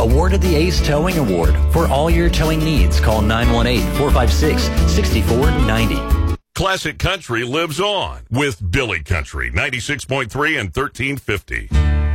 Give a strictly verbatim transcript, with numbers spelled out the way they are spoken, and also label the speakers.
Speaker 1: Awarded the Ace Towing Award. For all your towing needs, call nine one eight, four five six, six four nine zero.
Speaker 2: Classic Country lives on with Billy Country, ninety-six point three and thirteen fifty.